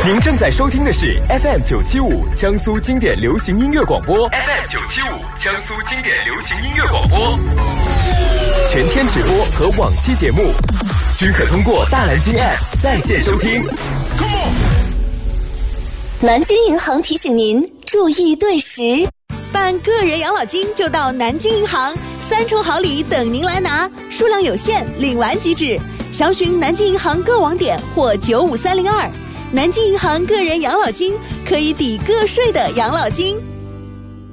您正在收听的是 FM975 江苏经典流行音乐广播 FM975 江苏经典流行音乐广播，全天直播和往期节目均可通过大蓝鲸 App 在线收听。 南京银行提醒您注意对时， 办个人养老金就到南京银行，3重好礼等您来拿，数量有限，领完即止。详询南京银行各网点或95302。南京银行个人养老金可以抵个税的养老金。